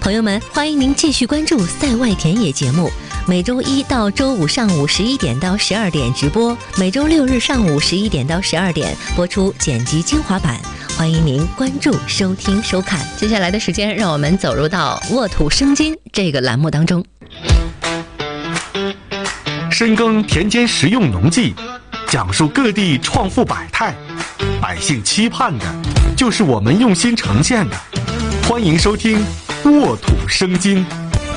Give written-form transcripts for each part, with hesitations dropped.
朋友们，欢迎您继续关注赛外田野节目，每周一到周五上午11点到12点直播，每周六日上午11点到12点播出剪辑精华版。欢迎您关注、收听、收看。接下来的时间，让我们走入到沃土生金这个栏目当中。 深耕田间实用农技，讲述各地创富百态，百姓期盼的就是我们用心呈现的。欢迎收听沃土生金。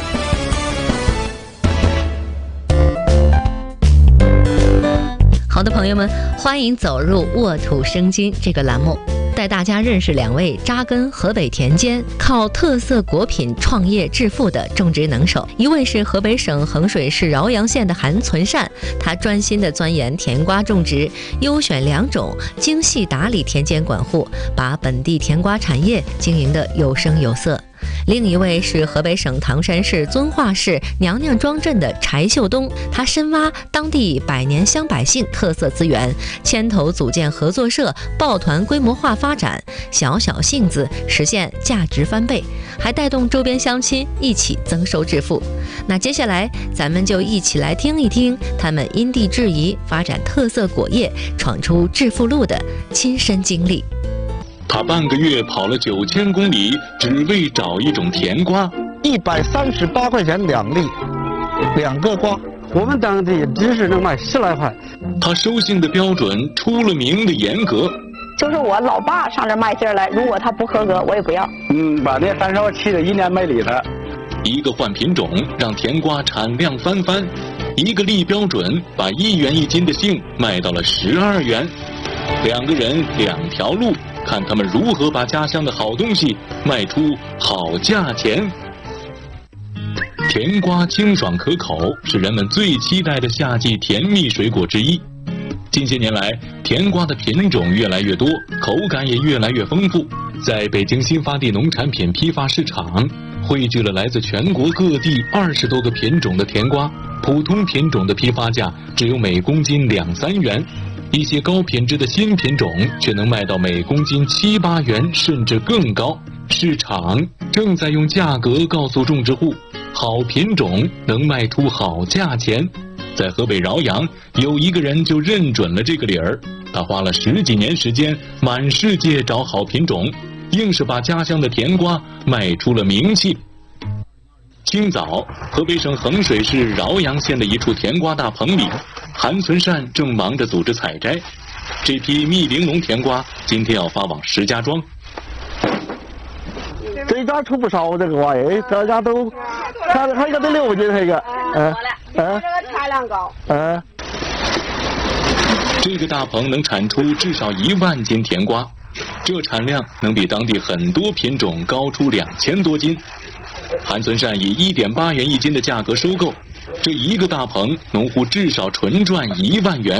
好的，朋友们，欢迎走入沃土生金这个栏目，带大家认识两位扎根河北田间、靠特色果品创业致富的种植能手。一位是河北省衡水市饶阳县的韩存善，他专心地钻研甜瓜种植，优选良种，精细打理田间管护，把本地甜瓜产业经营得有声有色。另一位是河北省唐山市遵化市娘娘庄镇的柴秀东，他深挖当地百年乡百姓特色资源，牵头组建合作社，抱团规模化发展，小小性子实现价值翻倍，还带动周边乡亲一起增收致富。那接下来咱们就一起来听一听他们因地制宜发展特色果业，闯出致富路的亲身经历。 他半个月跑了9000公里，只为找一种甜瓜 ，138块钱2粒，2个瓜。我们当地只是能卖10来块。 他收信的标准出了名的严格。 就是我老爸上这卖劲儿来，如果他不合格，我也不要。 把那3烧气的1年没理他。 一个换品种，让甜瓜产量翻番；一个立标准，把1元1斤的杏卖到了12元。2个人2条路。看他们如何把家乡的好东西卖出好价钱。甜瓜清爽可口，是人们最期待的夏季甜蜜水果之一。近些年来，甜瓜的品种越来越多，口感也越来越丰富。在北京新发地农产品批发市场，汇聚了来自全国各地20多个品种的甜瓜，普通品种的批发价只有每公斤2、3元。一些高品质的新品种却能卖到每公斤7、8元，甚至更高。市场正在用价格告诉种植户，好品种能卖出好价钱。在河北饶阳，有一个人就认准了这个理儿，他花了10几年时间，满世界找好品种，硬是把家乡的甜瓜卖出了名气。清早，河北省衡水市饶阳县的一处甜瓜大棚里，韩存善正忙着组织采摘。这批蜜玲珑甜瓜今天要发往石家庄。 这一家出不少这个瓜，大家都，还有个得6斤，这个， 这个产量高。 这个大棚能产出至少1万斤甜瓜，这产量能比当地很多品种高出2000多斤。韩存善以1.8元1斤的价格收购，这一个大棚，农户至少纯赚1万元。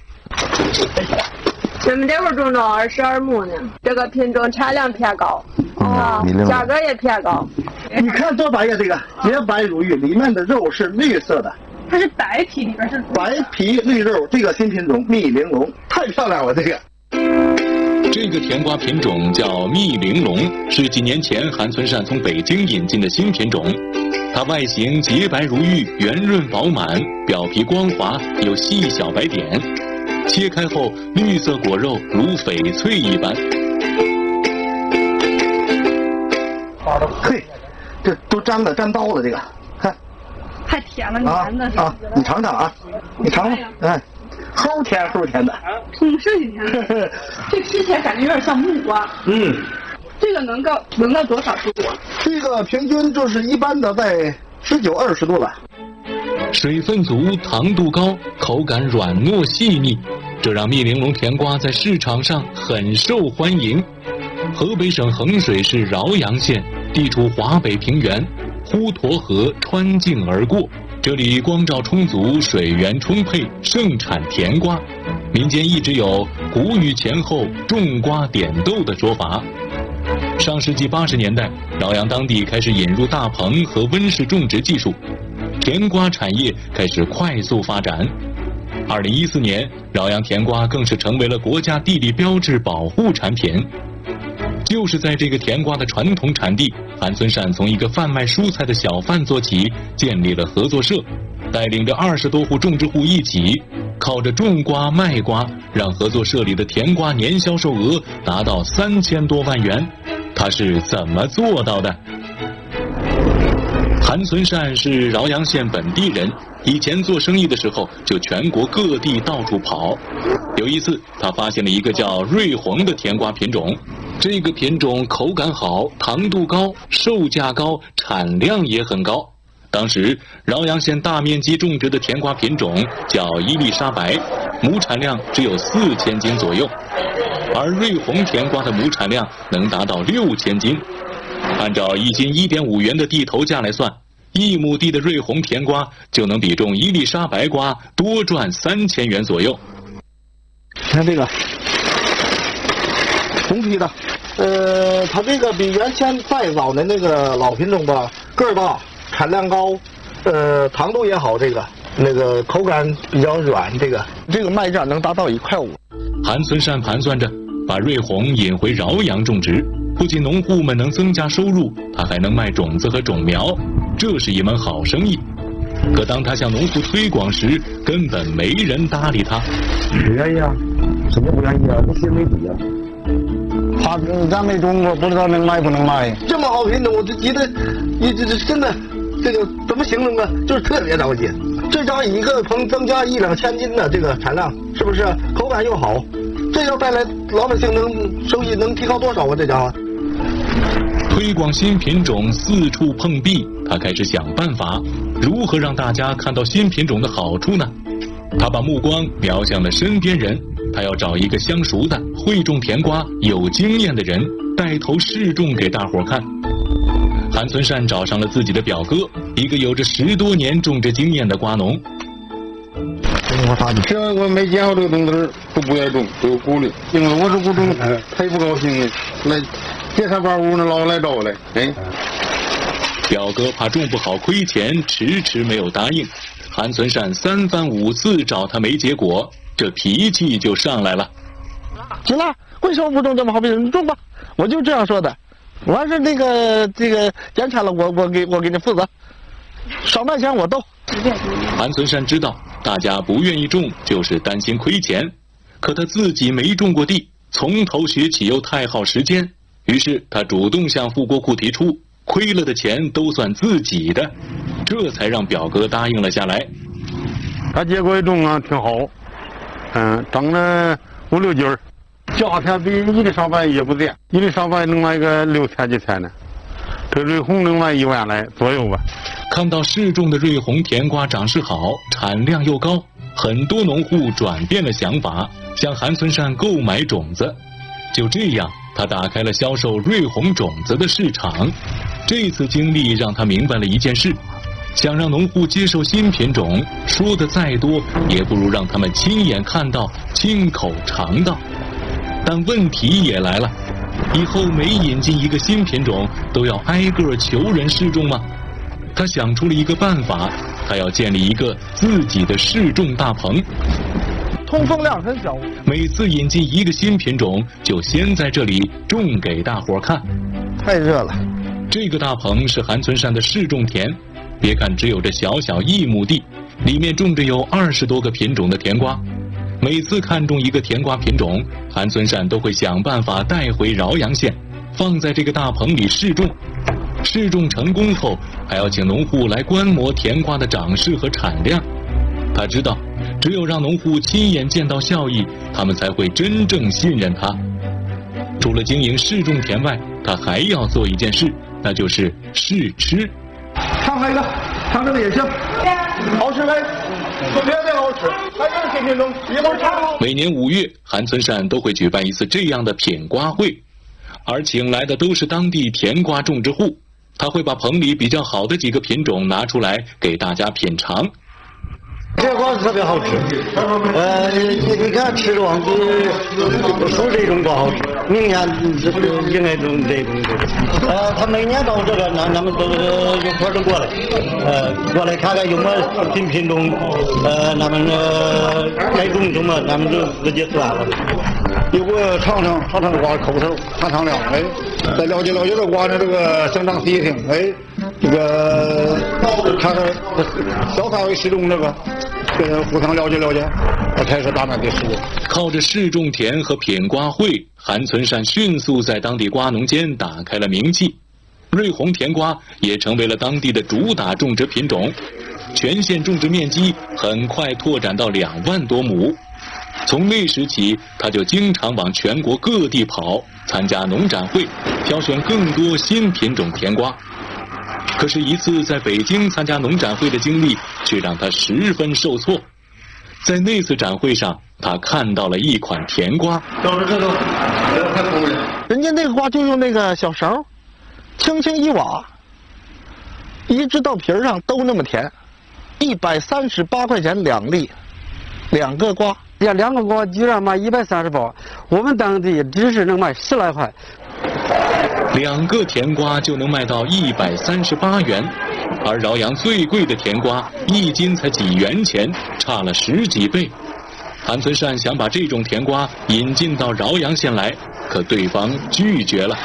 咱们这会儿种着22亩呢，这个品种产量偏高，价格也偏高。 你看多白呀，这个洁白如玉，里面的肉是绿色的。 它是白皮，里边是白皮绿肉，这个新品种蜜玲珑，太漂亮了，这个。 这个甜瓜品种叫蜜玲珑，是几年前韩存善从北京引进的新品种。它外形洁白如玉，圆润饱满，表皮光滑，有细小白点。切开后，绿色果肉如翡翠一般。 嘿，这都沾刀了，这个看。 太甜了，黏的。 你尝尝啊，你尝尝，齁甜的。 是挺甜的。这吃起来感觉有点像木瓜。这个能到多少度啊？ 这个平均就是一般的在19、20度了。 水分足，糖度高，口感软糯细腻，这让蜜玲珑甜瓜在市场上很受欢迎。河北省衡水市饶阳县地处华北平原，滹沱河穿境而过，这里光照充足，水源充沛，盛产甜瓜。民间一直有谷雨前后种瓜点豆的说法。上世纪80年代，饶阳当地开始引入大棚和温室种植技术，甜瓜产业开始快速发展。2014年，饶阳甜瓜更是成为了国家地理标志保护产品。 就是在这个甜瓜的传统产地，韩村善从一个贩卖蔬菜的小贩做起，建立了合作社，带领着20多户种植户一起，靠着种瓜卖瓜，让合作社里的甜瓜年销售额达到3000多万元。他是怎么做到的？韩存善是饶阳县本地人，以前做生意的时候就全国各地到处跑。有一次，他发现了一个叫瑞红的甜瓜品种，这个品种口感好，糖度高，售价高，产量也很高。当时饶阳县大面积种植的甜瓜品种叫伊丽莎白，亩产量只有4000斤左右，而瑞红甜瓜的亩产量能达到6000斤。按照1斤1.5元的地头价来算，1亩地的瑞红甜瓜就能比种伊丽莎白瓜多赚3000元左右。 看这个红皮的，它这个比原先再早的那个老品种吧，个儿大，产量高，糖度也好，那个口感比较软，这个卖价能达到1.5块。 韩存善盘算着把瑞红引回饶阳种植，不仅农户们能增加收入，他还能卖种子和种苗，这是一门好生意。可当他向农户推广时，根本没人搭理他。 不愿意啊？什么不愿意啊？不心没底啊。他咱没种过，不知道能卖不能卖。这么好品种，我就觉得，真的，这个怎么形容啊？就是特别着急。这家一个棚增加1、2千斤的这个产量，是不是？口感又好，这要带来老百姓收益能提高多少啊？这家伙。 推广新品种四处碰壁，他开始想办法，如何让大家看到新品种的好处呢？他把目光瞄向了身边人，他要找一个相熟的、会种甜瓜、有经验的人，带头试种给大伙看。韩存善找上了自己的表哥，一个有着10多年种植经验的瓜农。 这我没见过这个东西，都不愿种，都有顾虑。因为我是不种，他也不高兴的，来这才把屋呢老来找来。 表哥怕种不好亏钱，迟迟没有答应。韩存善3番5次找他没结果，这脾气就上来了。 行了，为什么不种这么好品种？你种吧，我就这样说的。完事这个减产了，我给你负责，少卖钱我兜。 韩存善知道大家不愿意种，就是担心亏钱，可他自己没种过地，从头学起又太耗时间，于是他主动向富国库提出，亏了的钱都算自己的，这才让表哥答应了下来。 他结果一种啊挺好，长了5、6斤儿，价钱比伊丽莎白也不低，伊丽莎白能卖个6000几钱呢，这瑞红能卖1万来左右吧。 看到试种的瑞红甜瓜长势好，产量又高，很多农户转变了想法，向韩存善购买种子。就这样，他打开了销售瑞红种子的市场。这次经历让他明白了一件事，想让农户接受新品种，说的再多，也不如让他们亲眼看到、亲口尝到。但问题也来了，以后每引进一个新品种，都要挨个求人试种吗？他想出了一个办法，他要建立一个自己的试种大棚， 通风量很小， 每次引进一个新品种，就先在这里种给大伙看。 太热了。 这个大棚是韩存善的试种田，别看只有这小小1亩地，里面种着有20多个品种的甜瓜。每次看中一个甜瓜品种，韩存善都会想办法带回饶阳县，放在这个大棚里试种。试种成功后，还要请农户来观摩甜瓜的长势和产量。他知道，只有让农户亲眼见到效益，他们才会真正信任他。除了经营试种田外，他还要做一件事，那就是试吃。 尝一个，尝这个也行，好吃没？特别的好吃，还有新品种，一会儿尝好。 每年5月，韩存善都会举办一次这样的品瓜会，而请来的都是当地甜瓜种植户。他会把棚里比较好的几个品种拿出来给大家品尝。 这瓜子特别好吃，你看吃着往熟这种瓜好吃，明年应该种这种。他每年到这个，咱们都一块都过来看看有没有新品种，咱们该种什么，咱们就直接算了。 有个尝尝瓜口头，尝量，哎，再了解这瓜的这个生长习性，哎，这个看看小范围适种这个，互相了解，这才是咱们的事。 靠着试种田和品瓜会，韩存善迅速在当地瓜农间打开了名气。瑞红甜瓜也成为了当地的主打种植品种，全县种植面积很快拓展到2万多亩。从那时起，他就经常往全国各地跑，参加农展会，挑选更多新品种甜瓜。可是，一次在北京参加农展会的经历，却让他十分受挫。在那次展会上，他看到了一款甜瓜。 人家那个瓜就用那个小勺，轻轻一挖，一直到皮儿上都那么甜，138块钱2粒，2个瓜。 这2个瓜居然卖130包，我们当地只是能卖10来块。 2个甜瓜就能卖到138元，而饶阳最贵的甜瓜1斤才几元钱，差了10几倍。韩存善想把这种甜瓜引进到饶阳县来，可对方拒绝了。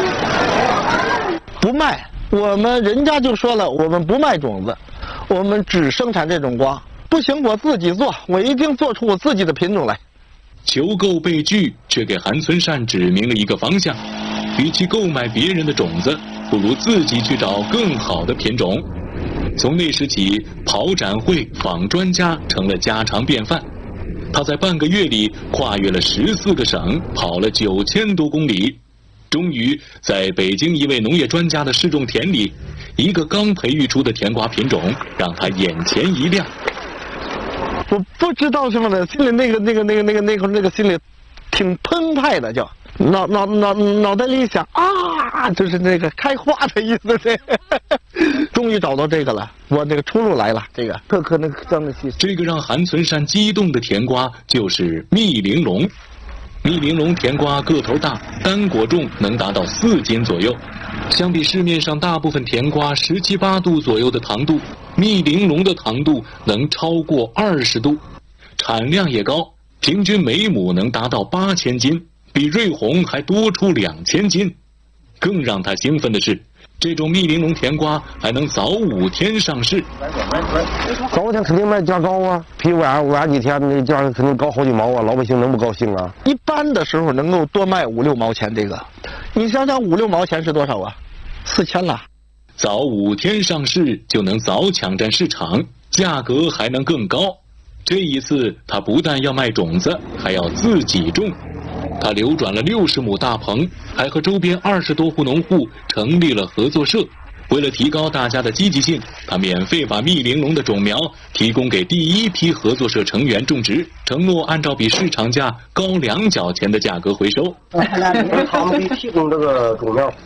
不卖，人家就说了，我们不卖种子，我们只生产这种瓜。不行，我自己做，我一定做出我自己的品种来。 求购被拒，却给韩存善指明了一个方向：与其购买别人的种子，不如自己去找更好的品种。从那时起，跑展会、访专家成了家常便饭。他在半个月里跨越了14个省，跑了9000多公里。终于在北京一位农业专家的试种田里，一个刚培育出的甜瓜品种让他眼前一亮。 我不知道什么的，心里那个心里挺澎湃的，就脑袋里想啊，就是那个开花的意思。终于找到这个了，我这个出路来了，这个特可那个这样的细。 这个让韩存善激动的甜瓜就是蜜玲珑。蜜玲珑甜瓜个头大，单果重能达到4斤左右。相比市面上大部分甜瓜17、8度左右的糖度，蜜玲珑的糖度能超过20度，产量也高，平均每亩能达到8000斤，比瑞红还多出2000斤。更让他兴奋的是，这种蜜玲珑甜瓜还能早5天上市。 早5天肯定卖价高啊，比晚几天那价肯定高好几毛啊，老百姓能不高兴啊？ 一般的时候能够多卖5、6毛钱，这个你想想5、6毛钱是多少啊？4000了。 早5天上市就能早抢占市场，价格还能更高。这一次他不但要卖种子，还要自己种。他流转了60亩大棚，还和周边20多户农户成立了合作社。为了提高大家的积极性，他免费把蜜玲珑的种苗提供给第一批合作社成员种植，承诺按照比市场价高2角钱的价格回收。 他们给提供这个种苗。